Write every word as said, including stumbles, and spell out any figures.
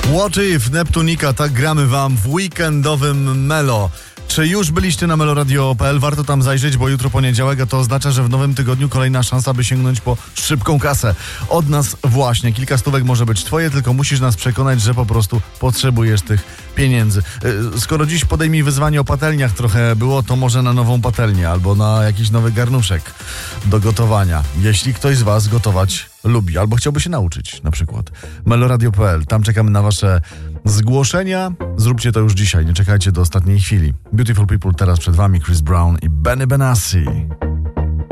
What If, Neptunika, tak gramy wam w weekendowym Melo. Czy już byliście na meloradio kropka p l? Warto tam zajrzeć, bo jutro poniedziałek, a to oznacza, że w nowym tygodniu kolejna szansa, by sięgnąć po szybką kasę. Od nas właśnie. Kilka stówek może być twoje, tylko musisz nas przekonać, że po prostu potrzebujesz tych pieniędzy. Skoro dziś podejmij wyzwanie o patelniach trochę było, to może na nową patelnię albo na jakiś nowy garnuszek do gotowania. Jeśli ktoś z was gotować lubi albo chciałby się nauczyć na przykład. meloradio kropka p l. Tam czekamy na wasze zgłoszenia. Zróbcie to już dzisiaj, nie czekajcie do ostatniej chwili. Beautiful People teraz przed wami, Chris Brown i Benny Benassi.